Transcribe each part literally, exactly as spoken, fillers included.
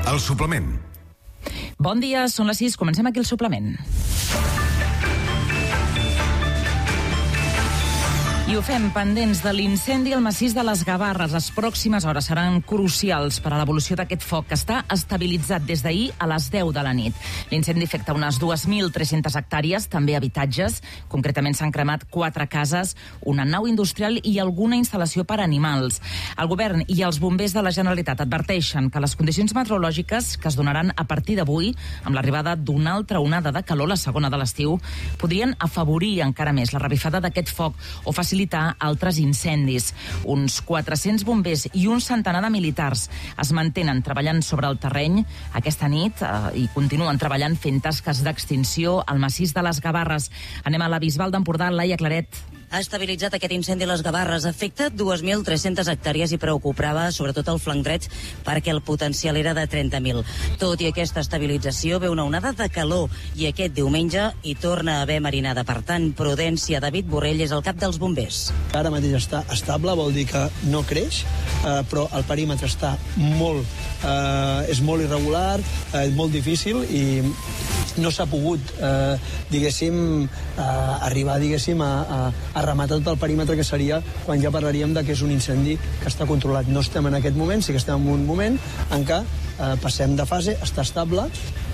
El suplement. Bon dia, són les sis, comencem aquí el suplement. I ho fem pendents de l'incendi al massís de les Gavarres. Les pròximes hores seran crucials per a l'evolució d'aquest foc, que està estabilitzat des d'ahir a les deu de la nit. L'incendi afecta unes dues mil tres-centes hectàrees, també habitatges. Concretament s'han cremat quatre cases, una nau industrial i alguna instal·lació per a animals. El govern i els bombers de la Generalitat adverteixen que les condicions meteorològiques que es donaran a partir d'avui, amb l'arribada d'una altra onada de calor, la segona de l'estiu, podrien afavorir encara més la revifada d'aquest foc o facilitar altres incendis. Uns quatre-cents bombers i un centenar de militars es mantenen treballant sobre el terreny aquesta nit eh, i continuen treballant fent tasques d'extinció al massís de les Gavarres. Anem a la Bisbal d'Empordà, Laia Claret. Ha estabilitzat aquest incendi a les Gavarres. Afecta dues mil tres-centes hectàrees i preocupava sobretot el flanc dret perquè el potencial era de trenta mil. Tot i aquesta estabilització, ve una onada de calor i aquest diumenge hi torna a haver marinada. Per tant, prudència. David Borrell és el cap dels bombers. Ara mateix està estable, vol dir que no creix, eh, però el perímetre està molt, eh, és molt irregular, eh, molt difícil i no s'ha pogut, eh, diguéssim, eh, arribar, diguéssim, a, a, a rematar tot el perímetre que seria quan ja parlaríem de que és un incendi que està controlat. No estem en aquest moment, sí que estem en un moment en què eh, passem de fase, està estable.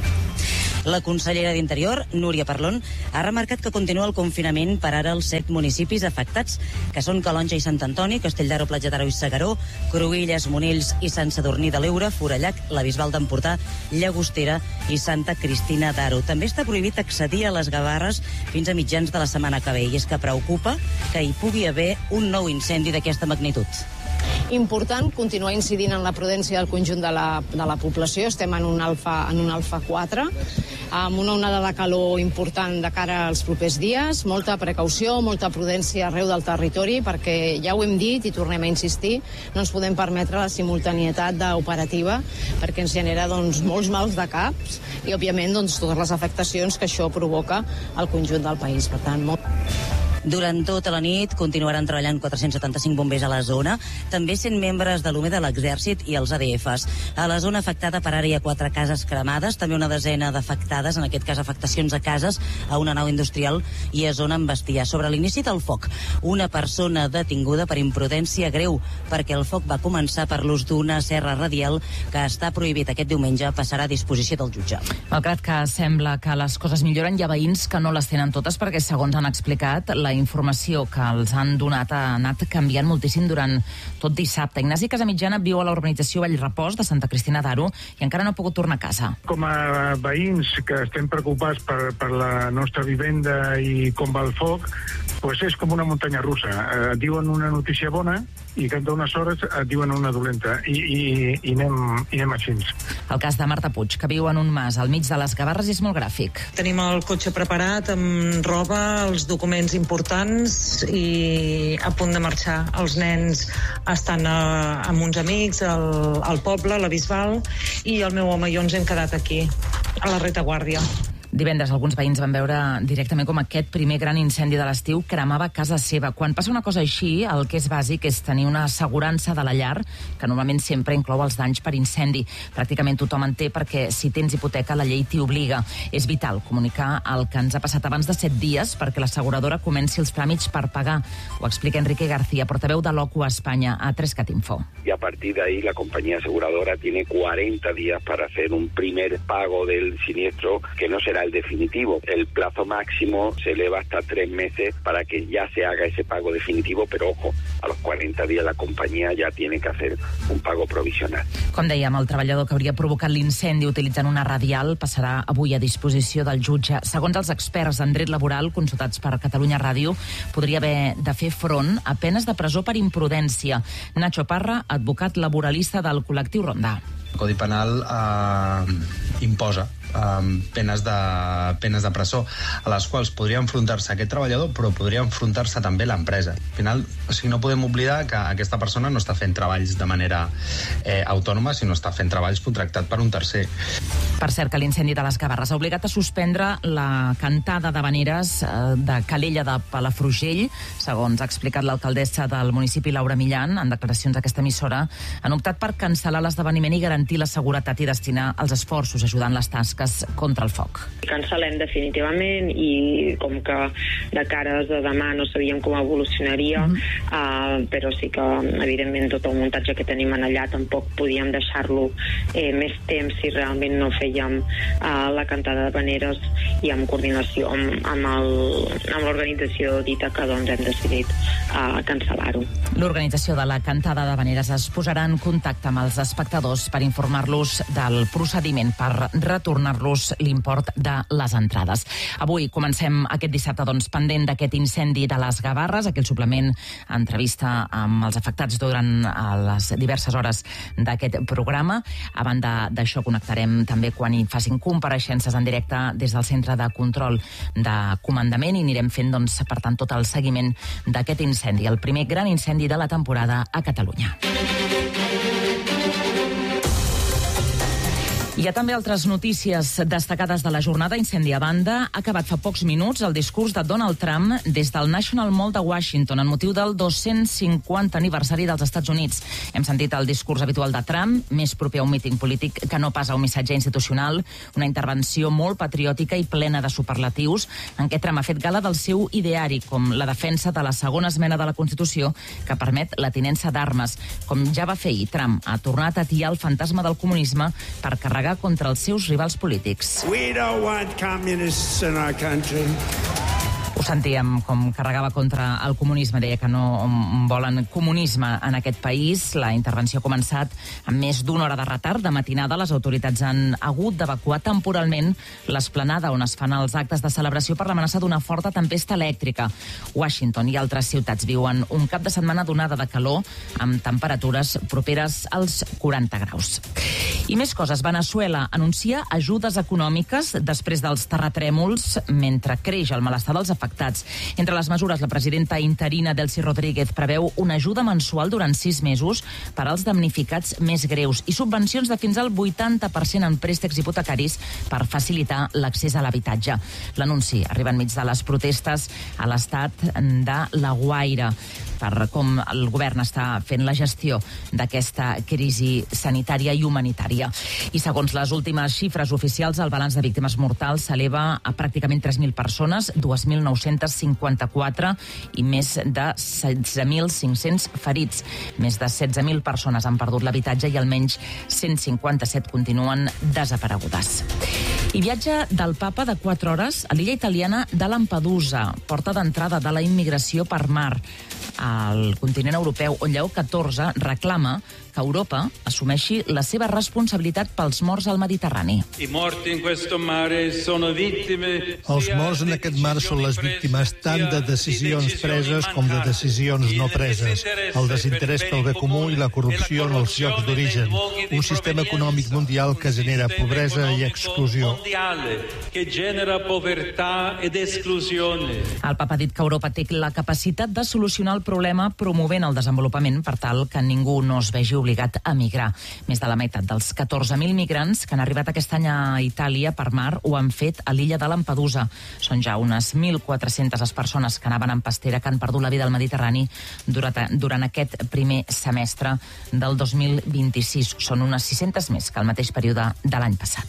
La consellera d'Interior, Núria Parlon, ha remarcat que continua el confinament per ara als set municipis afectats, que són Calonja i Sant Antoni, Castelldaro, Platja d'Aro i Segaró, Cruïlles, Monells i Sant Sadurní de l'Eure, Forallac, la Bisbal d'Empordà, Llagostera i Santa Cristina d'Aro. També està prohibit accedir a les Gavarres fins a mitjans de la setmana que ve, i és que preocupa que hi pugui haver un nou incendi d'aquesta magnitud. Important continuar incidint en la prudència del conjunt de la, de la població. Estem en un alfa, en un alfa quatre, amb una onada de calor important de cara als propers dies, molta precaució, molta prudència arreu del territori, perquè ja ho hem dit i tornem a insistir, no ens podem permetre la simultanietat operativa, perquè ens genera doncs, molts mals de caps i, òbviament, doncs, totes les afectacions que això provoca al conjunt del país. Per tant, molt... Durant tota la nit continuaran treballant quatre-cents setanta-cinc bombers a la zona, també cent membres de l'U M E de l'Exèrcit i els A D Fs. A la zona afectada per ara hi ha quatre cases cremades, també una desena d'afectades, en aquest cas afectacions a cases, a una nau industrial i a zona amb bestiar. Sobre l'inici del foc, una persona detinguda per imprudència greu, perquè el foc va començar per l'ús d'una serra radial que està prohibit aquest diumenge, passarà a disposició del jutge. Malgrat que sembla que les coses milloren, hi ha veïns que no les tenen totes perquè, segons han explicat, la informació que els han donat ha anat canviant moltíssim durant tot dissabte. Ignasi Casamitjana viu a la urbanització Vallrepòs de Santa Cristina d'Aro i encara no ha pogut tornar a casa. Com a veïns que estem preocupats per, per la nostra vivenda i com va el foc, pues és com una muntanya russa. Eh, diuen una notícia bona i cap d'unes hores et diuen una dolenta i, i, i, anem, i anem així. El cas de Marta Puig, que viu en un mas al mig de les Gavarres, és molt gràfic. Tenim el cotxe preparat amb roba, els documents importants i a punt de marxar. Els nens estan a, amb uns amics al, al poble, a la Bisbal, i el meu home i jo ens hem quedat aquí, a la retaguardia. Divendres alguns veïns van veure directament com aquest primer gran incendi de l'estiu cremava casa seva. Quan passa una cosa així, el que és bàsic és tenir una assegurança de la llar, que normalment sempre inclou els danys per incendi. Pràcticament tothom en té perquè si tens hipoteca la llei t'hi obliga. És vital comunicar el que ens ha passat abans de set dies perquè l'asseguradora comenci els tràmits per pagar. Ho explica Enrique García, portaveu de l'O C U a Espanya, a tres cat info. Y a partir de ahí la compañía aseguradora tiene cuarenta días para hacer un primer pago del siniestro que no será el definitivo. El plazo máximo se eleva hasta tres meses para que ya se haga ese pago definitivo, pero ojo, a los cuarenta días la compañía ya tiene que hacer un pago provisional. Com dèiem, el treballador que hauria provocat l'incendi utilitzant una radial passarà avui a disposició del jutge. Segons els experts en dret laboral consultats per Catalunya Ràdio, podria haver de fer front a penes de presó per imprudència. Nacho Parra, advocat laboralista del col·lectiu Ronda. El Codi Penal eh, imposa um, penes, de, penes de presó, a les quals podria enfrontar-se aquest treballador, però podria enfrontar-se també l'empresa. Al final, o sigui, no podem oblidar que aquesta persona no està fent treballs de manera eh, autònoma, sinó està fent treballs contractat per un tercer. Per cert, que l'incendi de les Gavarres ha obligat a suspendre la cantada d'havaneres eh, de Calella de Palafrugell. Segons ha explicat l'alcaldessa del municipi, Laura Millan, en declaracions a aquesta emissora, han optat per cancel·lar l'esdeveniment i garantir la seguretat i destinar els esforços ajudant les tasques contra el foc. Cancel·lem definitivament i com que de cara a demà no sabíem com evolucionaria, mm-hmm. uh, però sí que evidentment tot el muntatge que tenim en allà tampoc podíem deixar-lo eh, més temps si realment no fèiem uh, la cantada d'havaneres i en coordinació amb, amb, el, amb l'organització d'Ítaca doncs hem decidit uh, cancel·lar-ho. L'organització de la cantada d'havaneres es posarà en contacte amb els espectadors per informar-los del procediment per retornar-los l'import de les entrades. Avui comencem aquest dissabte doncs, pendent d'aquest incendi de les Gavarres. Aquí el suplement, entrevista amb els afectats durant les diverses hores d'aquest programa. A banda d'això, connectarem també quan hi facin compareixences en directe des del Centre de Control de Comandament i anirem fent, doncs, per tant, tot el seguiment d'aquest incendi, el primer gran incendi de la temporada a Catalunya. Hi ha també altres notícies destacades de la jornada. Incendi a banda, ha acabat fa pocs minuts el discurs de Donald Trump des del National Mall de Washington en motiu del dos-cents cinquanta aniversari dels Estats Units. Hem sentit el discurs habitual de Trump, més proper a un míting polític que no pas a un missatge institucional, una intervenció molt patriòtica i plena de superlatius, en què Trump ha fet gala del seu ideari, com la defensa de la segona esmena de la Constitució que permet la tinença d'armes. Com ja va fer ahir, Trump ha tornat a atiar el fantasma del comunisme per carregar contra els seus rivals polítics. We don't want communists in our country. Ho sentíem com carregava contra el comunisme, deia que no volen comunisme en aquest país. La intervenció ha començat amb més d'una hora de retard. De matinada, les autoritats han hagut d'evacuar temporalment l'esplanada on es fan els actes de celebració per l'amenaça d'una forta tempesta elèctrica. Washington i altres ciutats viuen un cap de setmana d'onada de calor amb temperatures properes als quaranta graus. I més coses. Veneçuela anuncia ajudes econòmiques després dels terratrèmols mentre creix el malestar dels afectats. Entre les mesures, la presidenta interina Delcy Rodríguez preveu una ajuda mensual durant sis mesos per als damnificats més greus i subvencions de fins al vuitanta per cent en préstecs hipotecaris per facilitar l'accés a l'habitatge. L'anunci arriba enmig de les protestes a l'estat de La Guaira per com el govern està fent la gestió d'aquesta crisi sanitària i humanitària. I segons les últimes xifres oficials, el balanç de víctimes mortals s'eleva a pràcticament tres mil persones, dos mil nou-cents cinquanta-quatre i més de setze mil cinc-cents ferits. Més de setze mil persones han perdut l'habitatge i almenys cent cinquanta-set continuen desaparegudes. I viatge del papa de quatre hores a l'illa italiana de Lampedusa, porta d'entrada de la immigració per mar al continent europeu, on Lleó catorze reclama que Europa assumeixi la seva responsabilitat pels morts al Mediterrani. Els morts en aquest mar són les víctimes tant de decisions preses com de decisions no preses, el desinterès pel bé comú i la corrupció en els llocs d'origen, un sistema econòmic mundial que genera pobresa i exclusió. El papa ha dit que Europa té la capacitat de solucionar el problema promovent el desenvolupament per tal que ningú no es vegi obligat a migrar. Més de la meitat dels catorze mil migrants que han arribat aquest any a Itàlia per mar ho han fet a l'illa de Lampedusa. Són ja unes mil quatre-centes les persones que anaven en pastera que han perdut la vida al Mediterrani durant, durant aquest primer semestre del dos mil vint-i-sis. Són unes sis-centes més que el mateix període de l'any passat.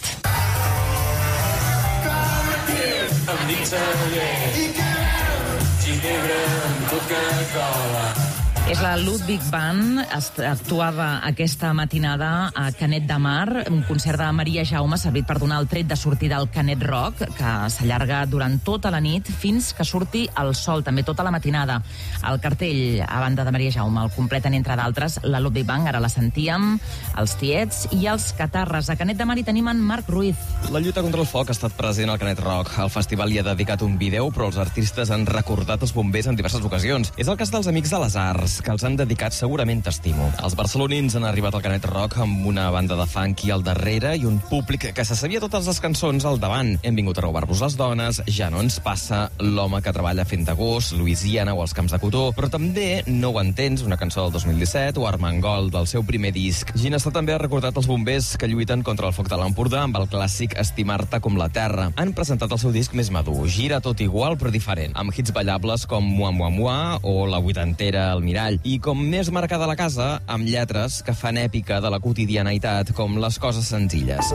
És la Ludwig Band, actuava aquesta matinada a Canet de Mar, un concert de Maria Jaume servit per donar el tret de sortida al Canet Rock, que s'allarga durant tota la nit fins que surti el sol, també tota la matinada. El cartell, a banda de Maria Jaume, el completen, entre d'altres, la Ludwig Band, ara la sentíem, els Tiets i els Catarres. A Canet de Mar hi tenim en Marc Ruiz. La lluita contra el foc ha estat present al Canet Rock. El festival hi ha dedicat un vídeo, però els artistes han recordat els bombers en diverses ocasions. És el cas dels Amics de les Arts. que els han dedicat segurament t'estimo. Els barcelonins han arribat al Canet Rock amb una banda de funky al darrere i un públic que se sabia totes les cançons al davant. Hem vingut a robar-vos les dones, Ja no ens passa, L'home que treballa fent d'agost, Louisiana o Els camps de cotó, però també No ho entens, una cançó del dos mil disset, o Armengol, del seu primer disc. Ginestar també ha recordat els bombers que lluiten contra el foc de l'Empordà amb el clàssic Estimar-te com la terra. Han presentat el seu disc més madur, gira tot igual però diferent, amb hits ballables com Mua Mua Mua o La vuitantera al mirall, i com més marcada la casa, amb lletres que fan èpica de la quotidianitat, com Les coses senzilles.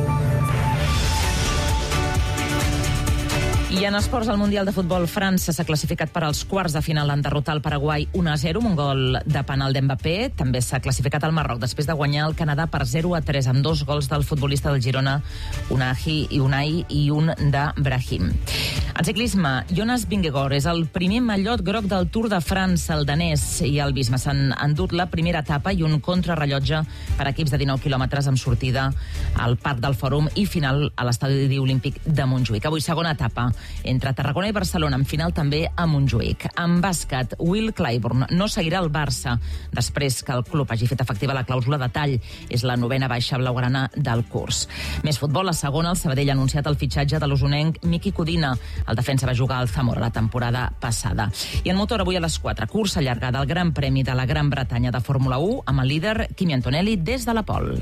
I en esports, al Mundial de Futbol, França s'ha classificat per als quarts de final en derrotar el Paraguai un a zero, amb un gol de penal d'Mbappé. També s'ha classificat al Marroc després de guanyar el Canadà per zero a tres, amb dos gols del futbolista del Girona, Unai i Unai, i un de Brahim. En ciclisme, Jonas Vingegaard és el primer mallot groc del Tour de França. El danès i el Bisma s'han endut la primera etapa i un contrarrellotge per equips de dinou quilòmetres amb sortida al Parc del Fòrum i final a l'Estadi Olímpic de Montjuïc. Avui segona etapa entre Tarragona i Barcelona, amb final també a Montjuïc. En bàsquet, Will Clyburn no seguirà al Barça després que el club hagi fet efectiva la clàusula de tall. És la novena baixa blaugrana del curs. Més futbol, la segona, el Sabadell ha anunciat el fitxatge de l'osonenc Miki Codina. El defensa va jugar al Zamora la temporada passada. I en motor, avui a les quatre, cursa llargada al Gran Premi de la Gran Bretanya de Fórmula u amb el líder Kimi Antonelli des de la pol.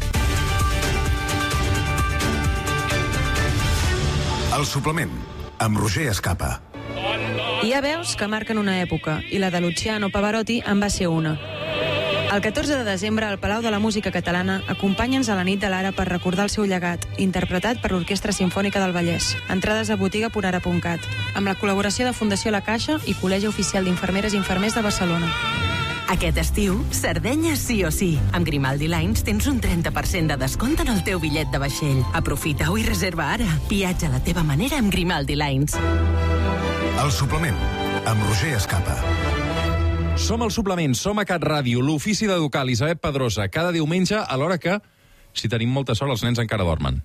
El suplement, amb Roger Escapa. Hi ha veus que marquen una època, i la de Luciano Pavarotti en va ser una. El catorze de desembre, al Palau de la Música Catalana, acompanya'ns a la nit de l'Ara per recordar el seu llegat, interpretat per l'Orquestra Simfònica del Vallès. Entrades a botiga punara punt cat, amb la col·laboració de Fundació La Caixa i Col·legi Oficial d'Infermeres i Infermers de Barcelona. Aquest estiu, Sardenya sí o sí. Amb Grimaldi Lines tens un trenta per cent de descompte en el teu bitllet de vaixell. Aprofita-ho i reserva ara. Viatja a la teva manera amb Grimaldi Lines. El suplement, amb Roger Escapa. Som al suplement, som a Cat Ràdio, l'ofici d'educar Elisabet Pedrosa, cada diumenge a l'hora que, si tenim molta sort, els nens encara dormen.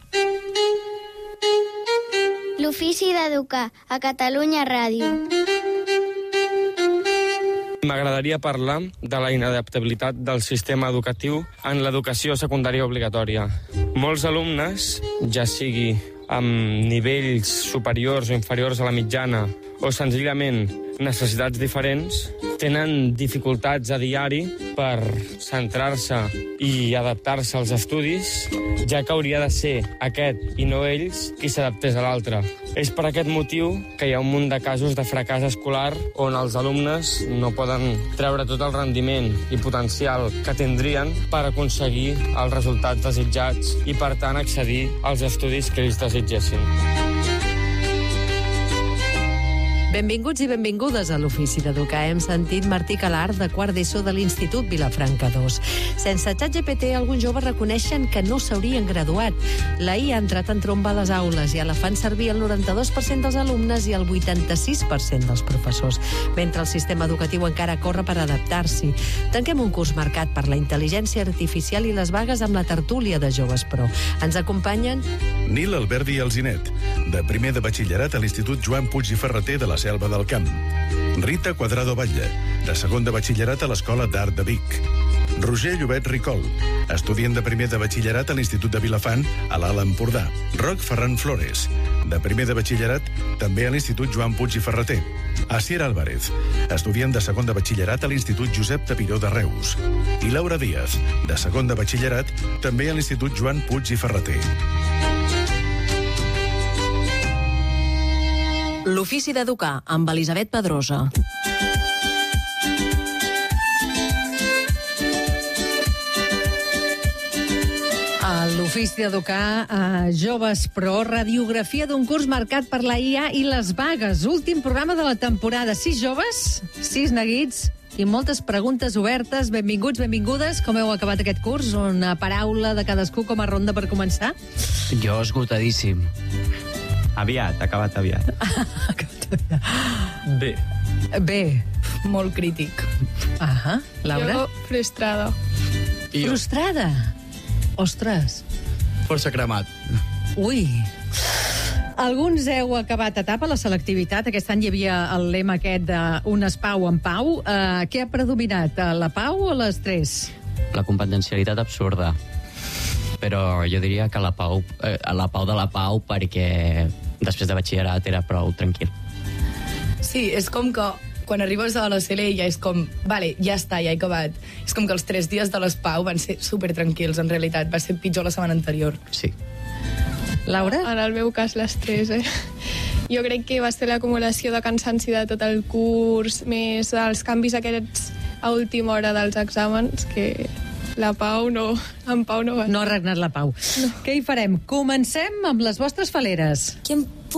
L'ofici d'educar a Catalunya Ràdio. M'agradaria parlar de la inadaptabilitat del sistema educatiu en l'educació secundària obligatòria. Molts alumnes, ja sigui amb nivells superiors o inferiors a la mitjana o senzillament necessitats diferents, tenen dificultats a diari per centrar-se i adaptar-se als estudis, ja que hauria de ser aquest i no ells qui s'adaptés a l'altre. És per aquest motiu que hi ha un munt de casos de fracàs escolar on els alumnes no poden treure tot el rendiment i potencial que tindrien per aconseguir els resultats desitjats i, per tant, accedir als estudis que ells desitgessin. Benvinguts i benvingudes a l'Ofici d'Educar. Hem sentit Martí Calar, de quart d'ESO de l'Institut Vilafranca dos. Sense ChatGPT, alguns joves reconeixen que no s'haurien graduat. La I A ha entrat en tromba a les aules i ja la fan servir el noranta-dos per cent dels alumnes i el vuitanta-sis per cent dels professors, mentre el sistema educatiu encara corre per adaptar-s'hi. Tanquem un curs marcat per la intel·ligència artificial i les vagues amb la tertúlia de Joves Pro. Ens acompanyen Nil Alberdi Alzinet, de primer de batxillerat a l'Institut Joan Puig i Ferreter de la Selva del Camp. Rita Cuadrado Batlle, de segon de batxillerat a l'Escola d'Art de Vic. Roger Llobet Ricol, estudiant de primer de batxillerat a l'Institut de Vilafant, a l'Alt Empordà. Roc Ferran Flores, de primer de batxillerat, també a l'Institut Joan Puig i Ferreter. Asier Álvarez, estudiant de segon de batxillerat a l'Institut Josep Tapiró de Reus. I Laura Díaz, de segon de batxillerat, també a l'Institut Joan Puig i Ferreter. l'Ofici d'Educar, amb Elisabet Pedrosa. A l'Ofici d'Educar, a Joves Pro, radiografia d'un curs marcat per la I A i les vagues. Últim programa de la temporada. Sis joves, sis neguits i moltes preguntes obertes. Benvinguts, benvingudes. Com heu acabat aquest curs? Una paraula de cadascú com a ronda per començar? Jo esgotadíssim. Aviat, acabat aviat. Bé. Bé. Molt crític. Ahà. Laura? Jo, frustrada. I frustrada? Ostres. Força cremat. Ui. Alguns heu acabat etapa, la selectivitat. Aquest any hi havia el lema aquest d'un espau en pau. Uh, què ha predominat, la pau o l'estrès? La competencialitat absurda. Però jo diria que la pau, eh, la pau de la pau, perquè després de batxillerat era prou tranquil. Sí, és com que quan arribes a la C L ja és com, vale, ja està, ja he acabat. És com que els tres dies de l'espau van ser supertranquils, en realitat. Va ser pitjor la setmana anterior. Sí. Laura? En el meu cas, l'estrès, eh? Jo crec que va ser l'acumulació de cansanci de tot el curs, més els canvis aquests a última hora dels exàmens, que la pau no... En pau no va. No ha regnat la pau. No. Què hi farem? Comencem amb les vostres faleres. Qui em